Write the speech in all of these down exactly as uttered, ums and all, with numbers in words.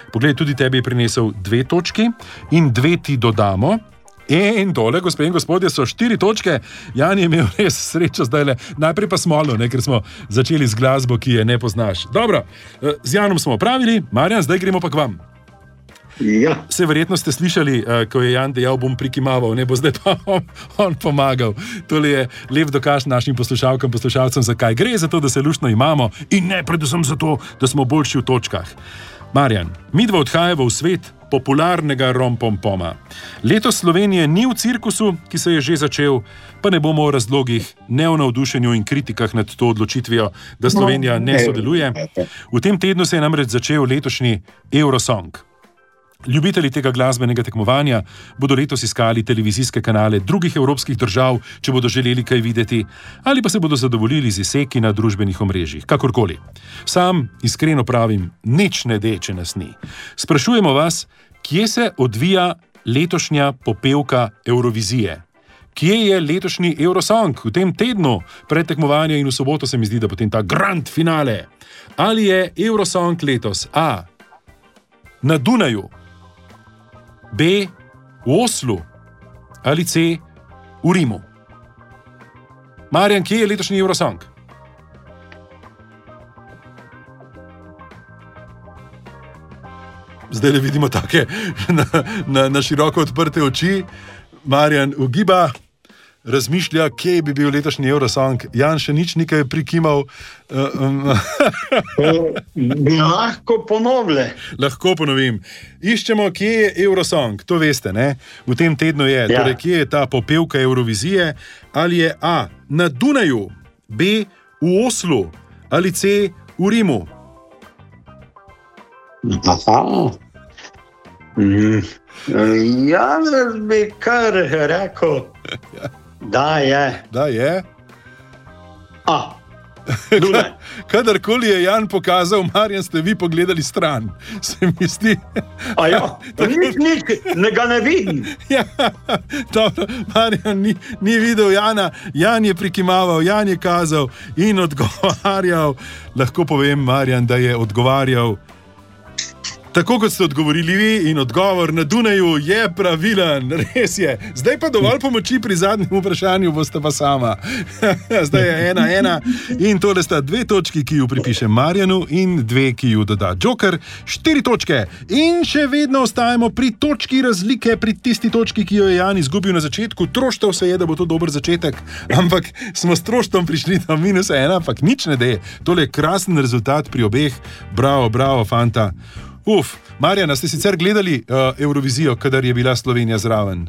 Poglej, tudi tebi je prinesel dve točki in dve ti dodamo. In tole, gospe in gospodje, so štiri točke. Jan je imel res srečo zdajle. Najprej pa smolo, ne, ker smo začeli z glasbo, ki je ne poznaš. Dobro, z Janom smo opravili. Marjan, zdaj gremo pa k vam. Ja. Se verjetno ste slišali, ko je Jan dejal, bom prikimaval, ne bo zdaj pa on, on pomagal. Tole je lep dokaz našim poslušalkam, poslušalcem, zakaj gre, zato da se luštno imamo in ne predvsem zato, da smo boljši v točkah. Marjan, midva odhajava v svet popularnega rompompoma. Letos Slovenije ni v cirkusu, ki se je že začel, pa ne bomo o razlogih, ne o navdušenju in kritikah nad to odločitvijo, da Slovenija ne sodeluje. V tem tednu se je namreč začel letošnji Eurosong. Ljubitelji tega glasbenega tekmovanja bodo letos iskali televizijske kanale drugih evropskih držav, če bodo želeli kaj videti, ali pa se bodo zadovoljili z izseki na družbenih omrežjih. Kakorkoli. Sam iskreno pravim, nič ne de, če nas ni. Sprašujemo vas, kje se odvija letošnja popevka Eurovizije? Kje je letošnji Eurosong v tem tednu pred tekmovanjem in v soboto se mi zdi, da potem ta grand finale? Ali je Eurosong letos A. na Dunaju, B. v Oslu ali C. v Rimu? Marjan, kje je letošnji Eurosong? Zdaj le vidimo take na, na, na široko odprte oči. Marjan ugiba, razmišlja, kje bi bil letošnji Eurosong. Jan še nič nekaj prikimal. Bi lahko ponovili. Lahko ponovim. Iščemo, kje je Eurosong. To veste, ne? V tem tednu je. Ja. Torej, kje je ta popevka Eurovizije? Ali je A. na Dunaju, B. v Oslu ali C. v Rimu? Aha. Mm. Jaz bi kar rekel, da je. Da je. A. Dunaj. Kadarkoli je Jan pokazal, Marjan, ste vi pogledali stran. Se mi zdi. A ja, nič, nič, ne ga ne vidim. Ja, dobro, Marjan ni, ni videl Jana, Jan je prikimaval, Jan je kazal in odgovarjal. Lahko povem, Marjan, da je odgovarjal tako, kot ste odgovorili vi, in odgovor na Dunaju je pravilen, res je. Zdaj pa dovolj pomoči pri zadnjem vprašanju, boste pa sama. Zdaj je ena, ena in tole sta dve točki, ki ju pripiše Marjanu in dve, ki ju doda Joker. Štiri točke in še vedno ostajamo pri točki razlike, pri tisti točki, ki jo je Jan izgubil na začetku. Troštal se je, da bo to dober začetek, ampak smo s troštom prišli do minus ena, ampak nič ne de. Tole je krasen rezultat pri obeh. Bravo, bravo, fanta. Uf, Marjana, ste sicer gledali uh, Eurovizijo, kadar je bila Slovenija zraven?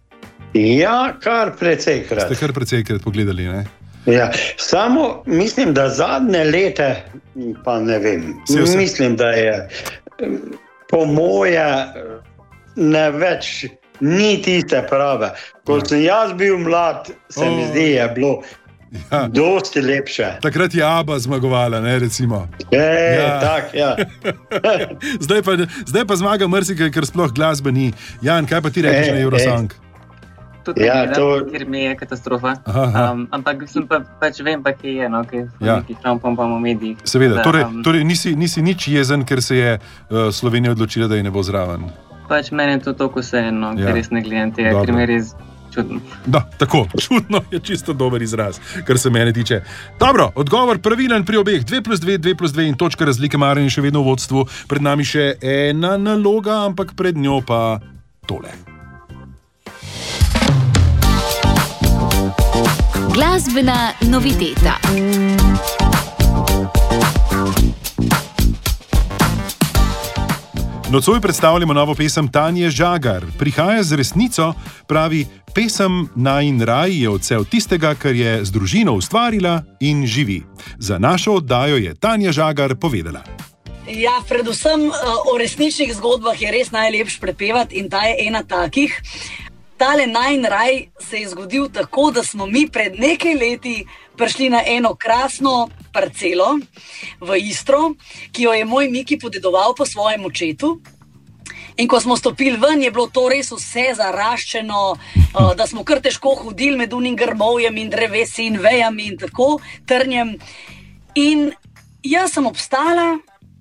Ja, kar precejkrat. Ste kar precejkrat pogledali, ne? Ja, samo mislim, da zadnje leta, pa ne vem, vse, vse. Mislim, da je po moje ne več ni tiste prave. Ko ja. sem jaz bil mlad, se oh. mi zdi, je bilo Ja. dosti lepše. Takrat je ABBA zmagovala, ne, recimo. E, ja. tak, ja. zdaj, pa, zdaj pa zmaga mrsikaj, ker sploh glasbe ni. Jan, kaj pa ti rečeš e, na Eurosong? Tudi ja, ne, to... ker mi je katastrofa. Um, ampak sem pa, pač vem pa, kje je, no, kje so ja. neki šampom v medijih. Seveda, da, torej, um... torej nisi, nisi nič jezen, ker se je uh, Slovenija odločila, da je ne bo zraven. Pač meni je to toliko vseeno, ja. ker res ne gledam tega, ker mi je res čudno. Da, tako, čudno je čisto dober izraz, kar se mene tiče. Dobro, odgovor pravilen pri obeh. dve plus dve, dve plus dve in točka razlike. Marjan je še vedno v vodstvu. Pred nami še ena naloga, ampak pred njo pa tole. Glasbena noviteta. Nocoj predstavljamo novo pesem Tanje Žagar. Prihaja z resnico, pravi, pesem Najin raj je odsev tistega, kar je z družino ustvarila in živi. Za našo oddajo je Tanja Žagar povedala. Ja, predvsem o resničnih zgodbah je res najlepše prepevati in ta je ena takih. Tale Najin raj se je zgodil tako, da smo mi pred nekaj leti prišli na eno krasno parcelo v Istro, ki jo je moj Miki podedoval po svojem očetu. In ko smo stopili ven, je bilo to res vse zaraščeno, da smo kar težko hodili med unim grmovjem in drevesi in vejami in tako, trnjem. In jaz sem obstala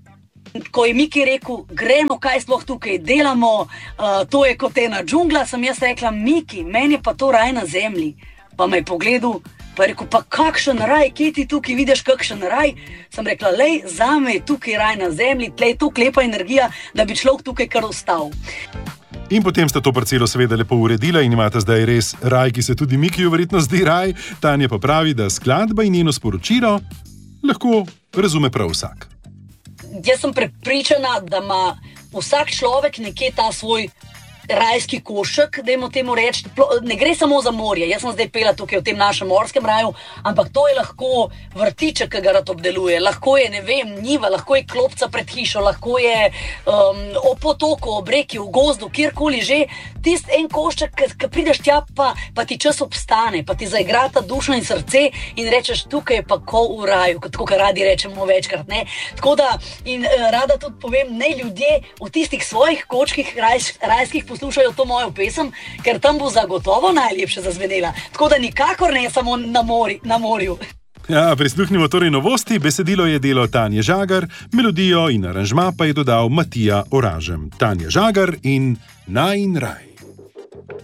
ko je Miki rekel, gremo, kaj sploh tukaj delamo, uh, to je kot ena džungla, sem jaz rekla, Miki, meni je pa to raj na zemlji. Pa me je pogledal, pa je rekel, pa kakšen raj, kje ti tukaj vidiš kakšen raj? Sem rekla, lej, zame je tukaj raj na zemlji, tle je to lepa energija, da bi človek tukaj kar ostal. In potem sta to parcelo seveda lepo uredila in imate zdaj res raj, ki se tudi Mikiju verjetno zdi raj. Tanja pa pravi, da skladba in njeno sporočilo lahko razume prav vsak. Jaz sem prepričana, da ima vsak človek nekje ta svoj rajski košek, dajmo temu reči. Ne gre samo za morje, jaz sem zdaj pela tukaj v tem našem morskem raju, ampak to je lahko vrtiček, ki ga rad obdeluje, lahko je, ne vem, njiva, lahko je klopca pred hišo, lahko je um, o potoku, ob reki, v gozdu, kjerkoli že. Tist en košček, ki prideš tja, pa, pa ti čas obstane, pa ti zaigrata dušo in srce in rečeš, tukaj je pa ko v raju, tako kot radi rečemo večkrat, ne. Tako da, in uh, rada tudi povem, ne ljudje v tistih svojih kočkih raj, rajskih poslušajo to mojo pesem, ker tam bo zagotovo najlepše zazvenela. Tako da nikakor ne samo na, mori, na morju. Ja, prisluhnimo torej novosti. Besedilo je delo Tanje Žagar, melodijo in aranžma pa je dodal Matija Oražem. Tanja Žagar in Najin raj.